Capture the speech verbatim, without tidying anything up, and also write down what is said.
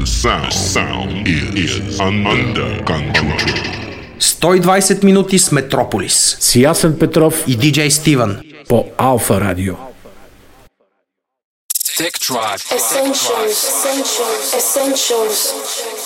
sound, sound is, is under control. сто и двайсет минути с Метрополис. С Ясен Петров и диджей Стивън по Алфа Радио. Tech Tribe. Essentials, essentials, essentials.